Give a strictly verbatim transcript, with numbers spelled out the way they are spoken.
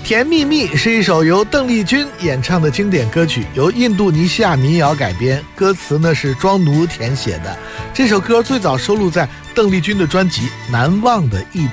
甜蜜蜜是一首由邓丽君演唱的经典歌曲，由印度尼西亚民谣改编，歌词呢是庄奴填写的。这首歌最早收录在邓丽君的专辑《难忘的一